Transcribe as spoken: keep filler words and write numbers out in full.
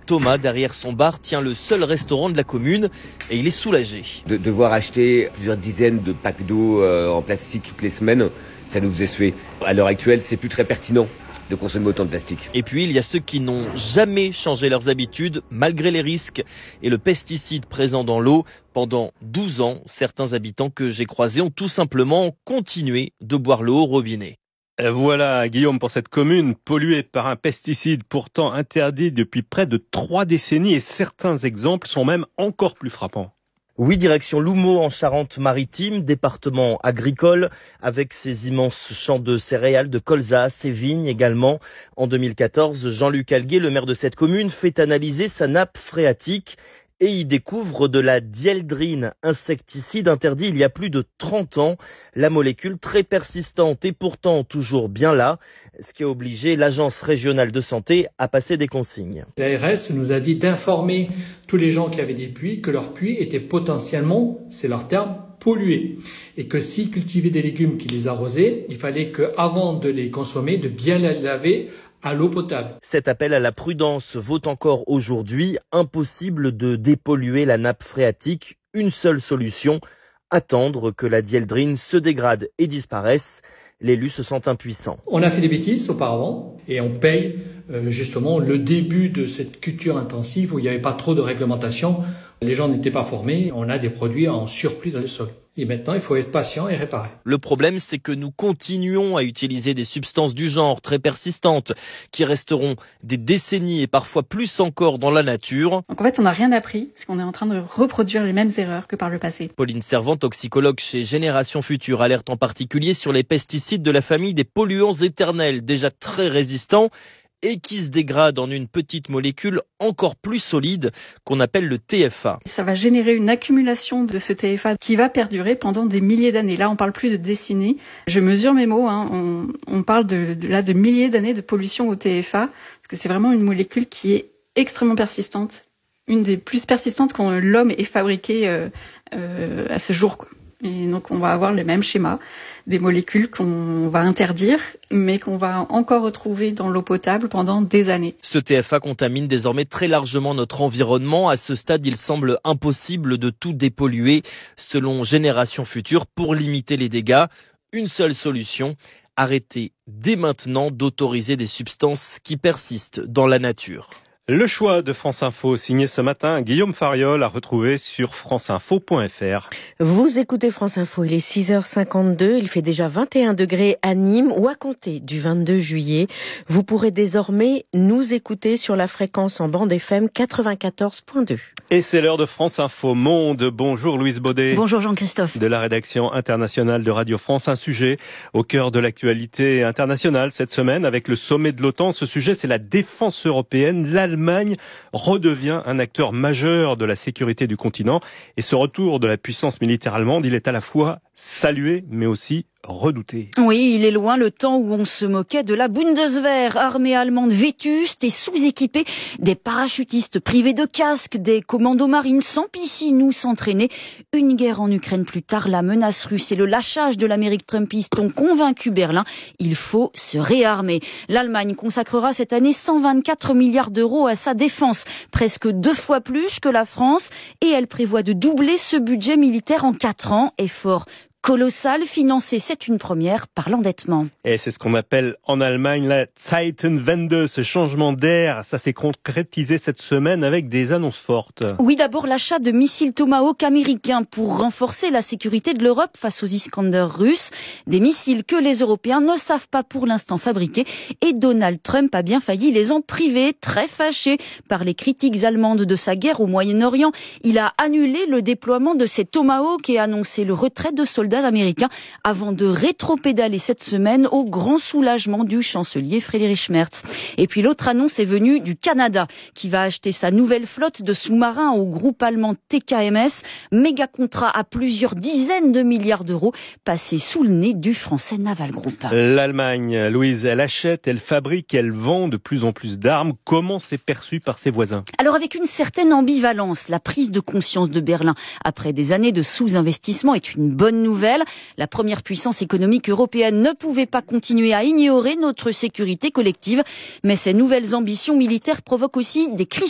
Thomas, derrière son bar, tient le seul restaurant de la commune et il est soulagé. De devoir acheter plusieurs dizaines de packs d'eau euh, en plastique toutes les semaines, ça nous faisait suer. À l'heure actuelle, c'est plus très pertinent de consommer autant de plastique. Et puis, il y a ceux qui n'ont jamais changé leurs habitudes, malgré les risques et le pesticide présent dans l'eau. Pendant douze ans, certains habitants que j'ai croisés ont tout simplement continué de boire l'eau au robinet. Voilà, Guillaume, pour cette commune polluée par un pesticide pourtant interdit depuis près de trois décennies et certains exemples sont même encore plus frappants. Oui, direction Loumeau en Charente-Maritime, département agricole, avec ses immenses champs de céréales, de colza, ses vignes également. En deux mille quatorze, Jean-Luc Alguet, le maire de cette commune, fait analyser sa nappe phréatique et y découvre de la dieldrine, insecticide interdit il y a plus de trente ans. La molécule très persistante et pourtant toujours bien là, ce qui a obligé l'Agence régionale de santé à passer des consignes. L'A R S nous a dit d'informer tous les gens qui avaient des puits que leurs puits étaient potentiellement, c'est leur terme, pollués. Et que s'ils cultivaient des légumes qui les arrosaient, il fallait qu'avant de les consommer, de bien les laver à l'eau potable. Cet appel à la prudence vaut encore aujourd'hui. Impossible de dépolluer la nappe phréatique. Une seule solution, attendre que la dieldrine se dégrade et disparaisse. L'élu se sent impuissant. On a fait des bêtises auparavant et on paye euh, justement le début de cette culture intensive où il n'y avait pas trop de réglementation. Les gens n'étaient pas formés. On a des produits en surplus dans le sol. Et maintenant, il faut être patient et réparer. Le problème, c'est que nous continuons à utiliser des substances du genre très persistantes qui resteront des décennies et parfois plus encore dans la nature. Donc en fait, on n'a rien appris parce qu'on est en train de reproduire les mêmes erreurs que par le passé. Pauline Servant, toxicologue chez Génération Future, alerte en particulier sur les pesticides de la famille des polluants éternels, déjà très résistants et qui se dégradent en une petite molécule encore plus solide qu'on appelle le T F A. Ça va générer une accumulation de ce T F A qui va perdurer pendant des milliers d'années. Là, on parle plus de décennies. Je mesure mes mots. Hein. On, on parle de, de, là, de milliers d'années de pollution au T F A parce que c'est vraiment une molécule qui est extrêmement persistante, une des plus persistantes que l'homme ait fabriquée euh, euh, à ce jour, quoi. Et donc, on va avoir le même schéma, des molécules qu'on va interdire, mais qu'on va encore retrouver dans l'eau potable pendant des années. Ce T F A contamine désormais très largement notre environnement. À ce stade, il semble impossible de tout dépolluer. Selon Génération Future, pour limiter les dégâts, une seule solution, arrêter dès maintenant d'autoriser des substances qui persistent dans la nature. Le choix de France Info, signé ce matin, Guillaume Fariol, à retrouver sur franceinfo point f r. Vous écoutez France Info, il est six heures cinquante-deux, il fait déjà vingt et un degrés à Nîmes, ou à compter du vingt-deux juillet. Vous pourrez désormais nous écouter sur la fréquence en bande F M quatre-vingt-quatorze point deux. Et c'est l'heure de France Info Monde. Bonjour Louise Baudet. Bonjour Jean-Christophe. De la rédaction internationale de Radio France, un sujet au cœur de l'actualité internationale cette semaine avec le sommet de l'OTAN. Ce sujet, c'est la défense européenne. L'Allemagne redevient un acteur majeur de la sécurité du continent. Et ce retour de la puissance militaire allemande, il est à la fois salué, mais aussi redouté. Oui, il est loin le temps où on se moquait de la Bundeswehr, armée allemande vétuste et sous-équipée, des parachutistes privés de casques, des commandos marines sans piscine ou s'entraîner. Une guerre en Ukraine plus tard, la menace russe et le lâchage de l'Amérique trumpiste ont convaincu Berlin. Il faut se réarmer. L'Allemagne consacrera cette année cent vingt-quatre milliards d'euros à sa défense, presque deux fois plus que la France, et elle prévoit de doubler ce budget militaire en quatre ans, effort colossal, financé, c'est une première, par l'endettement. Et c'est ce qu'on appelle en Allemagne la Zeitenwende, ce changement d'air. Ça s'est concrétisé cette semaine avec des annonces fortes. Oui, d'abord l'achat de missiles Tomahawk américains pour renforcer la sécurité de l'Europe face aux Iskander russes. Des missiles que les Européens ne savent pas pour l'instant fabriquer. Et Donald Trump a bien failli les en priver, très fâché par les critiques allemandes de sa guerre au Moyen-Orient. Il a annulé le déploiement de ces Tomahawk et annoncé le retrait de soldats américains avant de rétropédaler cette semaine au grand soulagement du chancelier Friedrich Merz. Et puis l'autre annonce est venue du Canada qui va acheter sa nouvelle flotte de sous-marins au groupe allemand T K M S. Méga contrat à plusieurs dizaines de milliards d'euros passé sous le nez du français Naval Group. L'Allemagne, Louise, elle achète, elle fabrique, elle vend de plus en plus d'armes. Comment c'est perçu par ses voisins? Alors avec une certaine ambivalence, la prise de conscience de Berlin après des années de sous-investissement est une bonne nouvelle. La première puissance économique européenne ne pouvait pas continuer à ignorer notre sécurité collective, mais ces nouvelles ambitions militaires provoquent aussi des crises